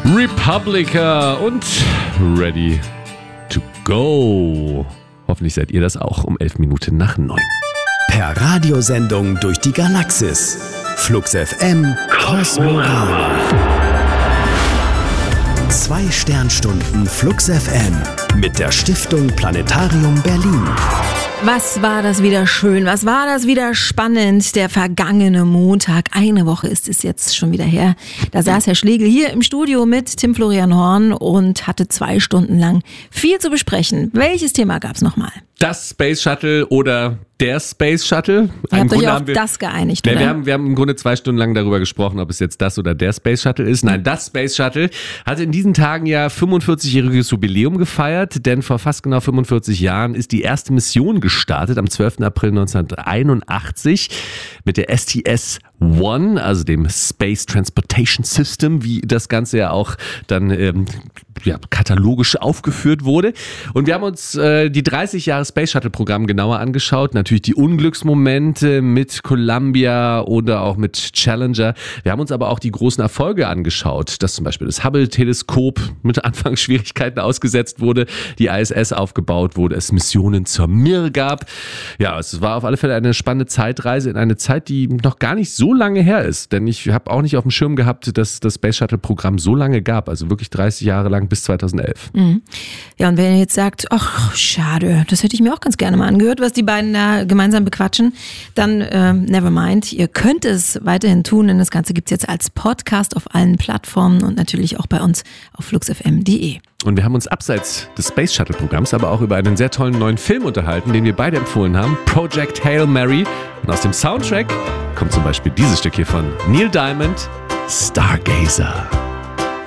Republica und Ready to Go. Hoffentlich seid ihr das auch um 11:11. Per Radiosendung durch die Galaxis. Flux FM Kosmorama. 2 Sternstunden Flux FM mit der Stiftung Planetarium Berlin. Was war das wieder schön, was war das wieder spannend, der vergangene Montag. Eine Woche ist es jetzt schon wieder her. Da saß Herr Schlegel hier im Studio mit Tim Florian Horn und hatte 2 Stunden lang viel zu besprechen. Welches Thema gab's nochmal? Das Space Shuttle oder der Space Shuttle. Ihr habt euch auf das geeinigt, oder? Wir haben im Grunde 2 Stunden lang darüber gesprochen, ob es jetzt das oder der Space Shuttle ist. Nein, das Space Shuttle hat in diesen Tagen ja 45-jähriges Jubiläum gefeiert, denn vor fast genau 45 Jahren ist die erste Mission gestartet, am 12. April 1981 mit der STS-1, also dem Space Transportation System, wie das Ganze ja auch dann katalogisch aufgeführt wurde. Und wir haben uns die 30 Jahre Space Shuttle Programm genauer angeschaut. Natürlich die Unglücksmomente mit Columbia oder auch mit Challenger. Wir haben uns aber auch die großen Erfolge angeschaut, dass zum Beispiel das Hubble-Teleskop mit Anfangsschwierigkeiten ausgesetzt wurde, die ISS aufgebaut wurde, es Missionen zur Mir gab. Ja, es war auf alle Fälle eine spannende Zeitreise in eine Zeit, die noch gar nicht so lange her ist. Denn ich habe auch nicht auf dem Schirm gehabt, dass das Space Shuttle Programm so lange gab. Also wirklich 30 Jahre lang bis 2011. Mhm. Ja, und wenn ihr jetzt sagt, ach, schade, das hätte ich mir auch ganz gerne mal angehört, was die beiden da gemeinsam bequatschen, dann never mind. Ihr könnt es weiterhin tun, denn das Ganze gibt es jetzt als Podcast auf allen Plattformen und natürlich auch bei uns auf fluxfm.de. Und wir haben uns abseits des Space Shuttle Programms aber auch über einen sehr tollen neuen Film unterhalten, den wir beide empfohlen haben, Project Hail Mary. Und aus dem Soundtrack kommt zum Beispiel dieses Stück hier von Neil Diamond, Stargazer.